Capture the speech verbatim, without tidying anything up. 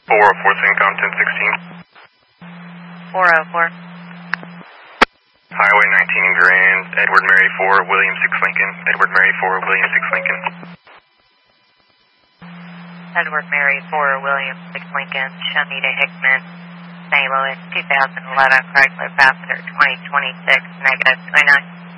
four oh four, Syncom ten sixteen. four oh four. Highway nineteen Grand, Edward Mary four, William six Lincoln. Edward Mary four, William six Lincoln. Edward Mary four, William six Lincoln, Shanita Hickman, Saint Louis, two thousand eleven, Chrysler Passenger twenty twenty-six, negative twenty-nine.